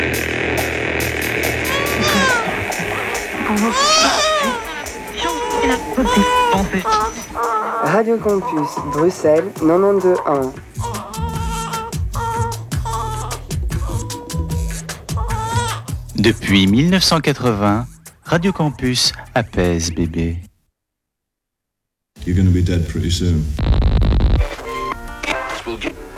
Radio Campus Bruxelles 92.1. Depuis 1980, Radio Campus apaise bébé. You're gonna be dead pretty soon.